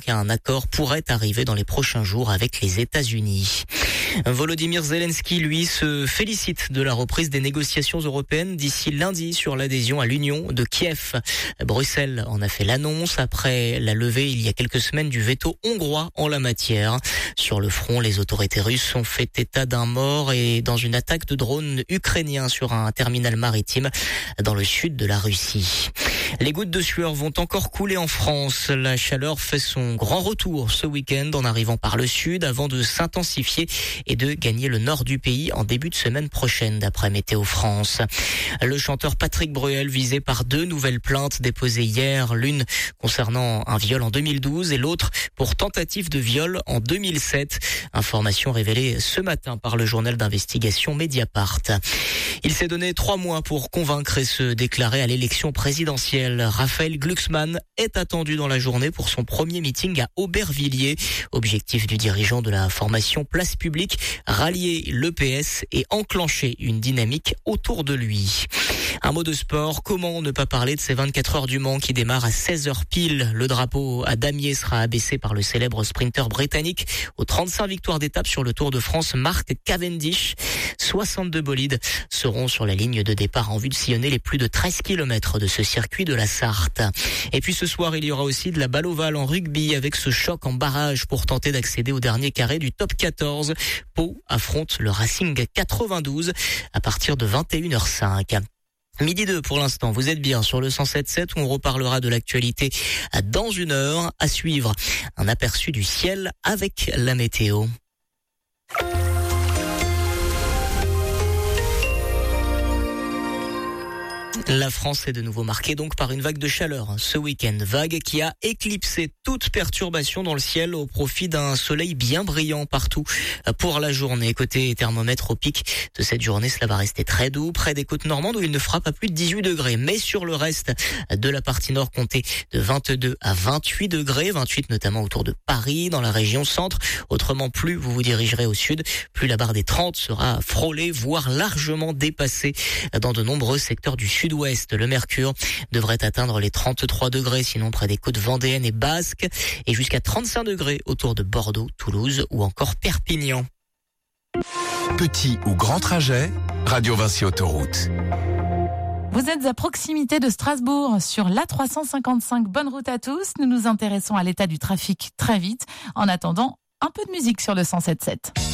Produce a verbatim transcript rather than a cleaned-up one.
qu'un accord pourrait arriver dans les prochains jours avec les États-Unis. Volodymyr Zelensky, lui, se félicite de la reprise des négociations européennes d'ici lundi sur l'adhésion à l'Union de Kiev. Bruxelles en a fait l'annonce après la levée il y a quelques semaines du veto hongrois en la matière. Sur le front, les autorités russes ont fait état d'un mort et dans une attaque de drone ukrainien sur un terminal maritime dans le sud de la Russie. Les gouttes de sueur vont encore couler en France. La chaleur fait son grand retour ce week-end en arrivant par le sud avant de s'intensifier et de gagner le nord du pays en début de semaine prochaine d'après Météo France. Le chanteur Patrick Bruel visé par deux nouvelles plaintes déposées hier, l'une concernant un viol en deux mille douze et l'autre pour tentative de viol en deux mille sept. Information révélée ce matin par le journal d'investigation Mediapart. Il s'est donné trois mois pour convaincre et se déclarer à l'élection présidentielle. Raphaël Glucksmann est attendu dans la journée pour son premier meeting à Aubervilliers. Objectif du dirigeant de la formation Place Publique, rallier l'E P S et enclencher une dynamique autour de lui. Un mot de sport, comment ne pas parler de ces vingt-quatre heures du Mans qui démarrent à seize heures pile. Le drapeau à damier sera abaissé par le célèbre sprinter britannique aux trente-cinq victoires d'étape sur le Tour de France, Mark Cavendish. soixante-deux bolides seront sur la ligne de départ en vue de sillonner les plus de treize kilomètres de ce circuit de la Sarthe. Et puis ce soir, il y aura aussi de la balle ovale en rugby avec ce choc en barrage pour tenter d'accéder au dernier carré du top quatorze. Pau affronte le Racing quatre-vingt-douze à partir de vingt et une heures cinq. Midi deux pour l'instant, vous êtes bien sur le cent sept virgule sept où on reparlera de l'actualité dans une heure. À suivre, un aperçu du ciel avec la météo. La France est de nouveau marquée donc par une vague de chaleur ce week-end. Vague qui a éclipsé toute perturbation dans le ciel au profit d'un soleil bien brillant partout pour la journée. Côté thermomètre au pic de cette journée, cela va rester très doux près des côtes normandes où il ne fera pas plus de dix-huit degrés. Mais sur le reste de la partie nord, comptez de vingt-deux à vingt-huit degrés. vingt-huit notamment autour de Paris, dans la région centre. Autrement, plus vous vous dirigerez au sud, plus la barre des trente sera frôlée, voire largement dépassée dans de nombreux secteurs du sud-ouest. Le mercure devrait atteindre les trente-trois degrés, sinon près des côtes vendéennes et basques, et jusqu'à trente-cinq degrés autour de Bordeaux, Toulouse ou encore Perpignan. Petit ou grand trajet, Radio Vinci Autoroute. Vous êtes à proximité de Strasbourg sur l'A trois cent cinquante-cinq. Bonne route à tous. Nous nous intéressons à l'état du trafic très vite. En attendant, un peu de musique sur le cent sept virgule sept.